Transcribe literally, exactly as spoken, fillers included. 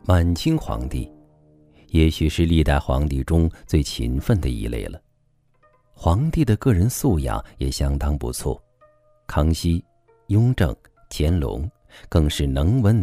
满清皇帝也许是历代皇帝中最勤奋的一类了。皇帝的个人素养也相当不错，康熙、雍正、乾隆更是能文